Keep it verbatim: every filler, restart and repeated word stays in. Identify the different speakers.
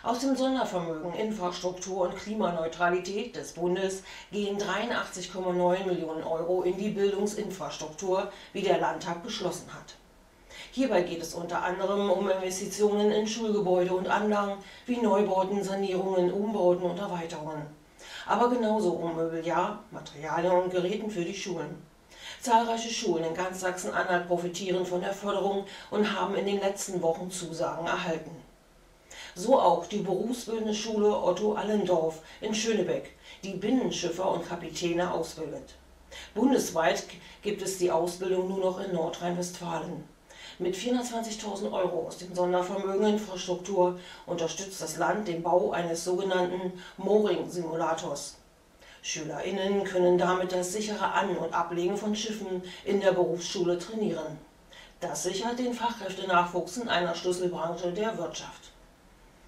Speaker 1: Aus dem Sondervermögen Infrastruktur und Klimaneutralität des Bundes gehen dreiundachtzig Komma neun Millionen Euro in die Bildungsinfrastruktur, wie der Landtag beschlossen hat. Hierbei geht es unter anderem um Investitionen in Schulgebäude und Anlagen wie Neubauten, Sanierungen, Umbauten und Erweiterungen. Aber genauso um Mobiliar, Materialien und Geräten für die Schulen. Zahlreiche Schulen in ganz Sachsen-Anhalt profitieren von der Förderung und haben in den letzten Wochen Zusagen erhalten. So auch die berufsbildende Schule Otto Allendorf in Schönebeck, die Binnenschiffer und Kapitäne ausbildet. Bundesweit gibt es die Ausbildung nur noch in Nordrhein-Westfalen. Mit vierhundertzwanzigtausend Euro aus dem Sondervermögen Infrastruktur unterstützt das Land den Bau eines sogenannten Mooring-Simulators. SchülerInnen können damit das sichere An- und Ablegen von Schiffen in der Berufsschule trainieren. Das sichert den Fachkräftenachwuchs in einer Schlüsselbranche der Wirtschaft.